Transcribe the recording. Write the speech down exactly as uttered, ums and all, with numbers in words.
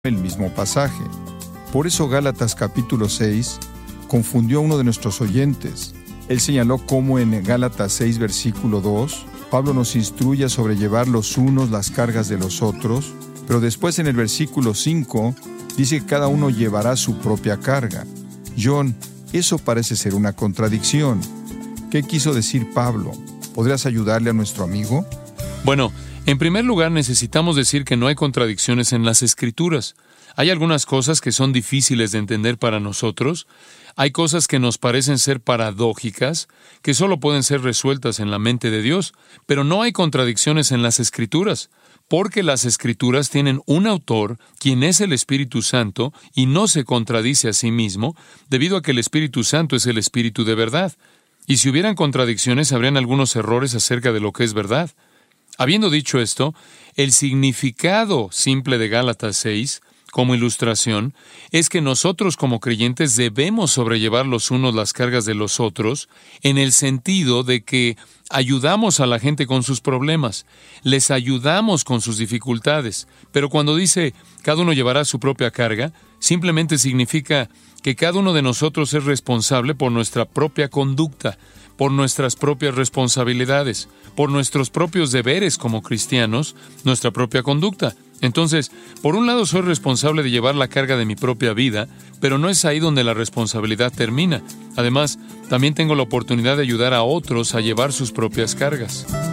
el mismo pasaje. Por eso Gálatas capítulo seis confundió a uno de nuestros oyentes. Él señaló cómo en Gálatas seis versículo dos, Pablo nos instruye a sobrellevar los unos las cargas de los otros, pero después en el versículo cinco dice que cada uno llevará su propia carga. John, eso parece ser una contradicción. ¿Qué quiso decir Pablo? ¿Podrías ayudarle a nuestro amigo? Bueno, en primer lugar necesitamos decir que no hay contradicciones en las Escrituras. Hay algunas cosas que son difíciles de entender para nosotros. Hay cosas que nos parecen ser paradójicas, que solo pueden ser resueltas en la mente de Dios, pero no hay contradicciones en las Escrituras, porque las Escrituras tienen un autor, quien es el Espíritu Santo, y no se contradice a sí mismo, debido a que el Espíritu Santo es el Espíritu de verdad. Y si hubieran contradicciones, habrían algunos errores acerca de lo que es verdad. Habiendo dicho esto, el significado simple de Gálatas seis, como ilustración, es que nosotros como creyentes debemos sobrellevar los unos las cargas de los otros, en el sentido de que ayudamos a la gente con sus problemas, les ayudamos con sus dificultades, pero cuando dice cada uno llevará su propia carga, simplemente significa que cada uno de nosotros es responsable por nuestra propia conducta, por nuestras propias responsabilidades, por nuestros propios deberes como cristianos, nuestra propia conducta. Entonces, por un lado soy responsable de llevar la carga de mi propia vida, pero no es ahí donde la responsabilidad termina. Además, también tengo la oportunidad de ayudar a otros a llevar sus propias cargas.